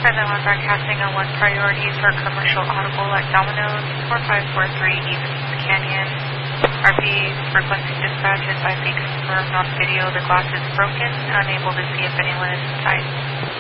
Present 1 broadcasting on 1 priority for commercial audible at Domino's, 4543 East Canyon. RP frequency dispatch advising confirmed on video the glass is broken, unable to see if anyone is inside.